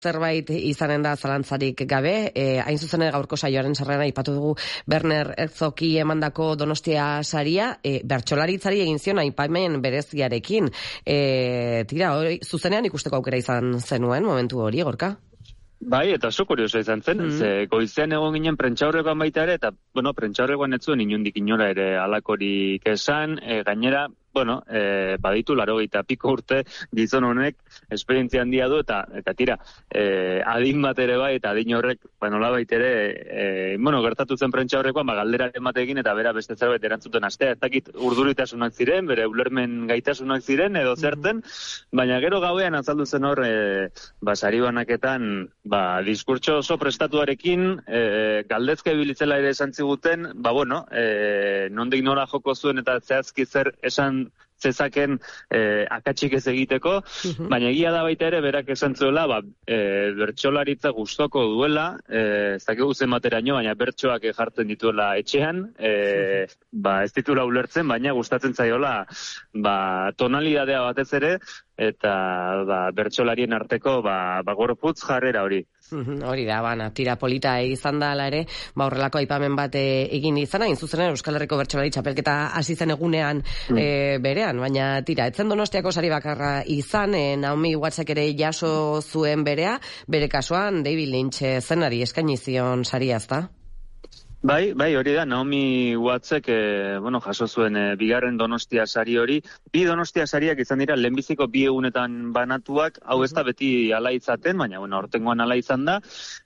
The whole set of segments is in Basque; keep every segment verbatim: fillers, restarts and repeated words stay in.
zerbait izanen da zalantzarik gabe, e, hain zuzen ere gaurko saioaren sarreran aipatu dugu Werner Herzogi emandako Donostia saria, e, bertsolaritzari egin zion aipamen bereziarekin. E, tira, hori, zuzenean ikusteko aukera izan zenuen momentu hori, Gorka? Bai, eta oso kurioso izan zen, mm. ze goizean egon ginen prentsaurrekoan baita ere, eta, bueno, prentsaurrekoan ez zuen inundik inora ere alakorik esan, e, gainera, bueno, eh, baditu laurogeita piko urte gizon honek esperientzia handia du eta eta tira, eh, adin bat ere bai eta adin horrek, ba nolabait ere, eh, bueno, gertatu zen prentsa horrekoan, ba galderaren batekin eta bera beste zerbait erantzuten astea, ez dakit urduritasunak ziren, bere ulermen gaitasunak ziren edo zerten, baina gero gauean azaldu zen hor, eh, ba sari banaketan, ba diskurtso oso prestatuarekin, eh, galdezka ibilitzela ere esan ziguten, ba bueno, eh, nondik nora joko zuen eta zehazki zer esan zezaken eh, akatsik ez egiteko, uh-huh. baina egia da baita ere berak esan zuela, ba, e, bertsolaritza gustoko duela, e, ez dakigu zenbateraino, baina bertsoak jartzen dituela etxean, e, ba, ez ditula ulertzen, baina gustatzen zaiola ba, tonalidadea batez ere, eta ba, bertsolarien arteko ba, ba, gorputz jarrera hori. Hori da, bana, tira polita izan da ala ere, ba horrelako aipamen bat egin izana, hain zuzen Euskal Herriko bertsolari txapelketa hasi zen egunean mm. e, berean, baina tira, etzen Donostiako sari bakarra izan, e, Naomi Wattsek ere jaso zuen berea, bere kasuan David Lynch zenari eskaini zion saria, ezta? Bai, bai, hori da, Naomi Wattsek, eh, bueno, jaso zuen eh, bigarren Donostia sari hori. Bi Donostia sariak izan dira lehenbiziko bi egunetan banatuak, hau ez da beti ala izaten, baina, bueno, hortengoan ala izan da.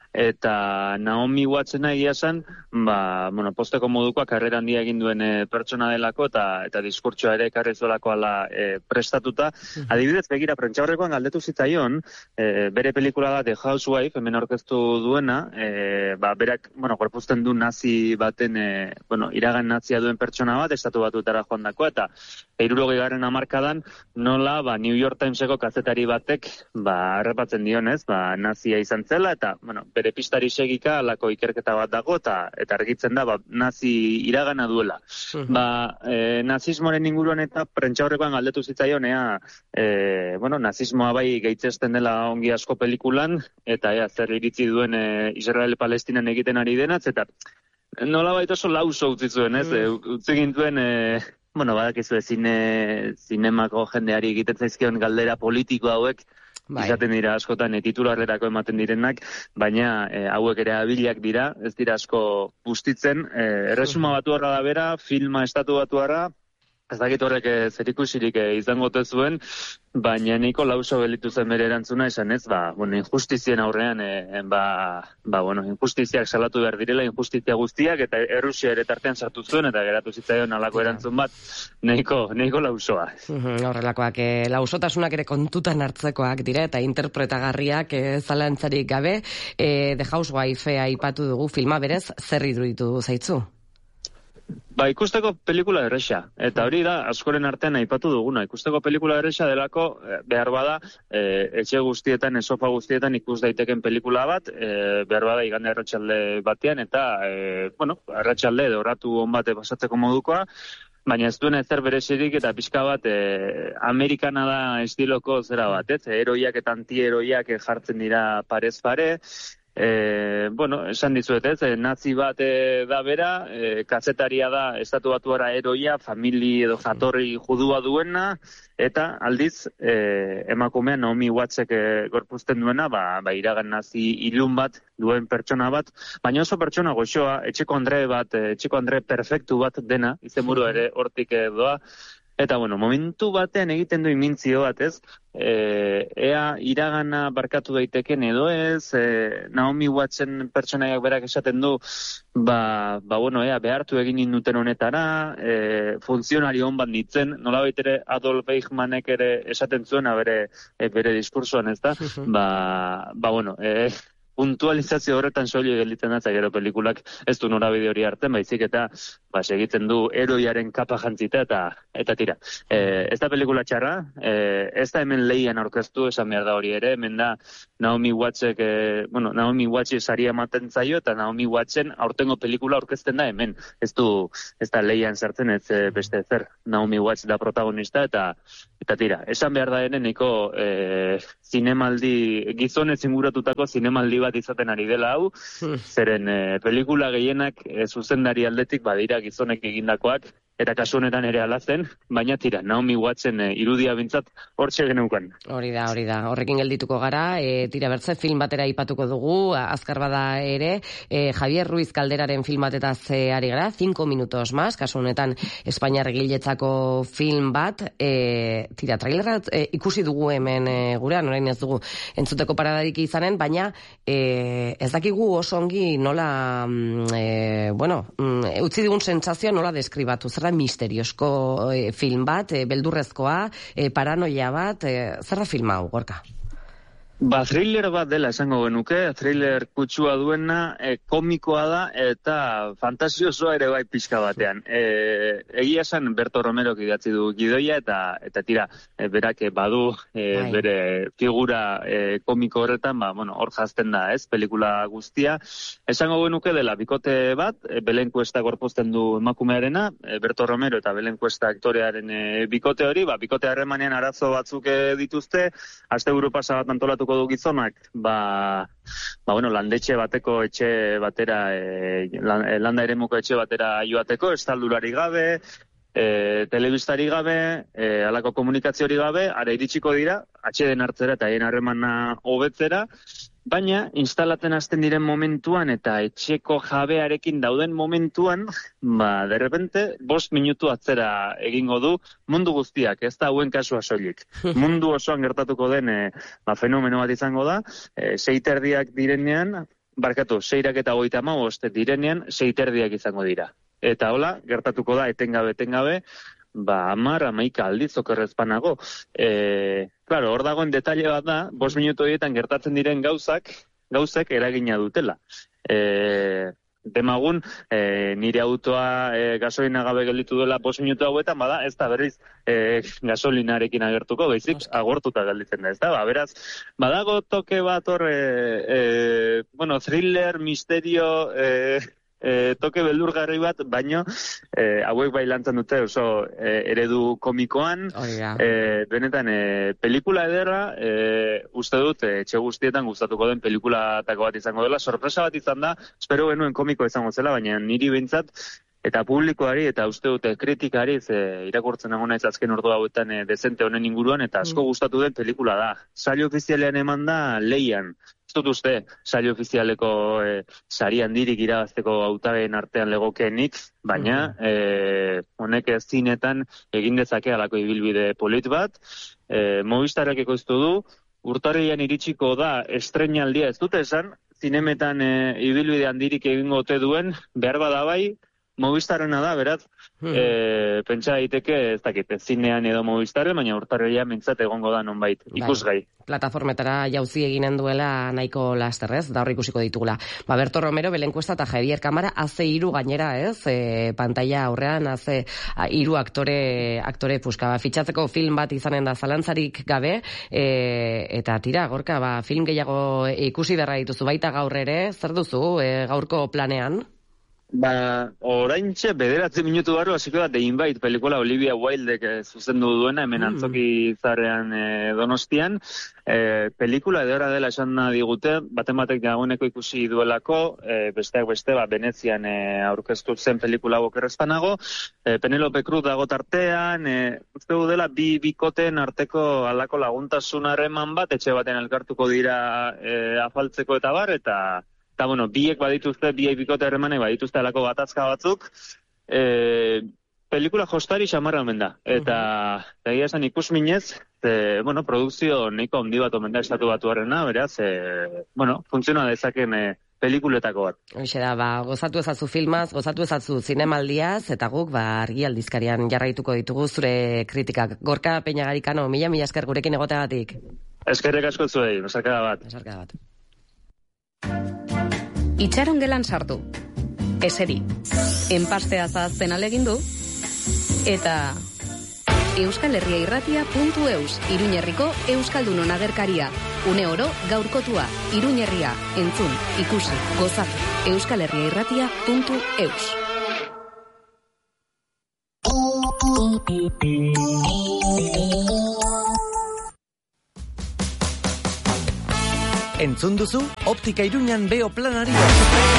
Eta Naomi Wattsena egia zen, ba, bueno, posteko modukoa karrera handia egin duen e, pertsona delako eta eta diskurtsoa ere ekarri zuelako ala e, prestatuta. Uh-huh. Adibidez, begira, prentsaurrekoan galdetu zitzaion, e, bere pelikula da The Housewife, hemen aurkeztu duena, e, ba, berak, bueno, gorpuzten du nazi baten, e, bueno, iragan nazia duen pertsona bat, estatu batutara joan dako, eta hirurogei garren hamarkadan nola, ba, New York Timeseko kazetari batek, ba, errepatzen dionez, ba, nazia izan zela, eta, bueno, bere pistari segika alako ikerketa bat dago eta eta argitzen da ba, nazi iragana duela. Uh-huh. Ba, e, nazismoaren inguruan eta prentsaurrekoan galdetu zitzaion ea e, bueno, nazismoa bai gaitzesten dela ongi asko pelikulan eta ea zer iritzi duen e, Israel-Palestinan egiten ari denatz eta nola baita oso lauso utzi zuen, ez? Uh-huh. E, utzi gintuen e, bueno, badakizu zine zinemako jendeari egiten zaizkion galdera politiko hauek bai. Izaten dira askotan e, titularrerako ematen direnak, baina e, hauek ere abiliak dira, ez dira asko bustitzen. E, erresuma batuarra da bera, filma estatu batuarra, ez dakit horrek zerikusirik izango ote zuen, baina nahiko lauso gelitu zen bere erantzuna esan ez, ba, bueno, injustizien aurrean, e, ba, ba, bueno, injustiziak salatu behar direla, injustizia guztiak, eta Errusia ere tartean sartu zuen, eta geratu zitzaion alako erantzun bat, nahiko, nahiko lausoa. Uhum, horrelakoak, e, lausotasunak ere kontutan hartzekoak dira, eta interpretagarriak e, zalantzarik gabe, e, The Housewife aipatu dugu filma berez, zer iruditu zaitzu? Ba, ikusteko pelikula erresa, eta hori da, askoren artean aipatu duguna, ikusteko pelikula erresa delako, behar bada, e, etxe guztietan, esofa guztietan ikus daiteken pelikula bat, e, behar bada igande arratsalde batean, eta, e, bueno, arratsalde edo oratu on bate pasatzeko modukoa, baina ez duen ezer berezirik eta pixka bat e, amerikana da estiloko zera bat, ez? Heroiak eta antieroiak jartzen dira parez pare, E, bueno, esan dizuet ez, e, nazi bat e, da bera, e, kazetaria da estatu batuara eroia, famili edo jatorri judua duena, eta aldiz e, emakumean Naomi Wattsek e, gorpuzten duena, ba, ba iragan nazi ilun bat duen pertsona bat, baina oso pertsona goxoa, etxeko andre bat, etxeko andre perfektu bat dena, izenburu ere hortik doa, eta bueno, momentu batean egiten du imintzio bat, ez? E, ea iragana barkatu daiteken edo ez, e, Naomi Wattsen pertsonaiak berak esaten du, ba, ba bueno, ea behartu egin induten honetara, e, funtzionari hon bat nitzen, nolabait ere Adolf Eichmannek ere esaten zuena bere, e, bere diskursoan, ez da? ba, ba bueno, e, puntualizazio horretan soilik gelditzen da, eta gero pelikulak ez du norabide hori hartzen, baizik eta ba, egiten du eroiaren kapa jantzita eta eta tira. E, ez da pelikula txarra, e, ez da hemen leian aurkeztu, esan behar da hori ere, hemen da Naomi Wattsek, e, bueno, Naomi Watts saria ematen zaio, eta Naomi Wattsen aurtengo pelikula aurkezten da hemen. Ez du, ez da leian sartzen, ez e, beste zer. Naomi Watts da protagonista, eta eta tira. Esan behar da ere, nahiko e, zinemaldi, gizonez inguratutako zinemaldi bat izaten ari dela hau, zeren e, pelikula gehienak e, zuzendari aldetik badira gizonek egindakoak, eta kasu honetan ere alazen, baina tira, Naomi Wattsen e, irudia bintzat hortxe geneukan. Hori da, hori da. Horrekin geldituko gara, e, tira bertze film batera ipatuko dugu, azkar bada ere, e, Javier Ruiz Calderaren film batetaz ari gara, cinco minutos más, kasu honetan Espainiar egiletzako film bat, e, tira, trailerra e, ikusi dugu hemen e, gurean, orain ez dugu entzuteko paradarik izanen, baina e, ez dakigu oso ongi nola, e, bueno, utzi digun sentsazioa nola deskribatu, zer da misteriozko e, film bat, e, beldurrezkoa, e, paranoia bat, e, zer da film hau, Gorka? Ba, thriller bat dela esango genuke, thriller kutsua duena, e, komikoa da eta fantasiosoa ere bai pixka batean. E, egia esan Berto Romerok idatzi du gidoia eta eta tira, e, berak badu e, bere figura e, komiko horretan, ba, bueno, hor jazten da, ez, pelikula guztia. Esango genuke dela bikote bat, e, Belen Cuesta gorpuzten du emakumearena, e, Berto Romero eta Belen Cuesta aktorearen e, bikote hori, ba, bikote harremanean arazo batzuk e, dituzte, asteburu pasa bat antolatu du gizonak, ba, ba bueno, landetxe bateko etxe batera, e, landa eremuko etxe batera joateko, estaldurari gabe, e, telebistari gabe, e, alako komunikaziori gabe, ara iritsiko dira, atxeden hartzera eta hien harremana hobetzera, baina instalatzen hasten diren momentuan eta etxeko jabearekin dauden momentuan, ba, derrepente, bost minutu atzera egingo du mundu guztiak, ez da hauen kasua soilik. Mundu osoan gertatuko den e, ba, fenomeno bat izango da, e, seiterdiak direnean, barkatu, seirak eta goita hamabost direnean, seiterdiak izango dira. Eta hola, gertatuko da, etengabe, etengabe, ba, amar, amaika aldiz, okerrezpanago. E, claro, hor dagoen detalle bat da, bost minutu horietan gertatzen diren gauzak, gauzek eragina dutela. E, demagun, e, nire autoa e, gasolina gabe gelditu dela bost minutu hauetan, bada, ez da berriz e, gasolinarekin agertuko, baizik, agortuta gelditzen da, ez da, ba, beraz, badago toke bat hor, e, e, bueno, thriller, misterio, e, E, toke beldurgarri bat, baino e, hauek bai lantzen dute oso e, eredu komikoan, oh, yeah. e, benetan e, pelikula ederra, e, uste dut, e, etxe guztietan gustatuko den pelikulatako bat izango dela, sorpresa bat izan da, espero genuen komiko izango zela, baina niri behintzat, eta publikoari eta uste dute kritikari ze irakurtzen nago naiz azken ordu hauetan e, dezente honen inguruan, eta asko mm. gustatu den pelikula da. Saio ofizialean eman da leian. Ez dut uste, saio ofizialeko e, sari handirik irabazteko hautageen artean legokeenik, baina mm. e, honek ez zinetan egin dezake alako ibilbide polit bat. E, Movistarrak ekoiztu du, urtarrilean iritsiko da estreinaldia, ez dute esan, zinemetan e, ibilbide handirik egingo ote duen, behar bada bai, Movistarrena da, beraz, hmm. e, pentsa daiteke, ez dakit, zinean edo Movistarren, baina urtarrilean mintzat egongo da nonbait, ikusgai. Plataformetara jauzi eginen duela nahiko lasterrez, da hor ikusiko ditugula. Ba, Berto Romero, Belen Cuesta eta Javier Kamara, haze hiru gainera, ez? E, pantalla aurrean, haze hiru aktore, aktore puska. Ba, fitxatzeko film bat izanen da zalantzarik gabe, e, eta tira, Gorka, ba, film gehiago ikusi berra dituzu baita gaur ere, zer duzu e, gaurko planean? Ba, oraintxe bederatzi minutu barru hasiko da The Invite pelikula Olivia Wildek eh, zuzendu duena, hemen mm. antzoki zarrean eh, Donostian. Eh, pelikula edora dela esan digute, baten batek dagoeneko ikusi duelako, eh, besteak beste, ba, Venezian eh, aurkeztu zen pelikula bokerrezpanago, eh, Penelope Cruz dago tartean, eh, uste du dela bi bikoten arteko alako laguntasun harreman bat, etxe baten elkartuko dira eh, afaltzeko eta bar, eta Eta, bueno, biek badituzte, biek bikote herremanek badituzte alako gatazka batzuk, e, pelikula jostari xamarra omen da. Eta, uh-huh. egia esan ikusminez, e, bueno, produkzio nahiko handi bat omen da estatu batuarrena, beraz, e, bueno, funtziona dezaken e, pelikuletako bat. Hoxe da, ba, gozatu ezazu filmaz, gozatu ezazu zinemaldiaz, eta guk, ba, argi aldizkarian jarraituko ditugu zure kritikak. Gorka Peñagarikano, mila mila esker gurekin egoteagatik. Eskerrek asko zuei, besarkada bat. Besarkada bat. Itxaron gelan sartu. Eseri. Enpastea zahazten alegindu. Eta euskal herria irratia puntu eus, Iruñerriko Euskaldunon agerkaria. Une oro gaurkotua, Iruñerria, entzun, ikusi, gozatu. euskal herria irratia puntu eus. Entzun duzu, Optika Iruñan beo planari.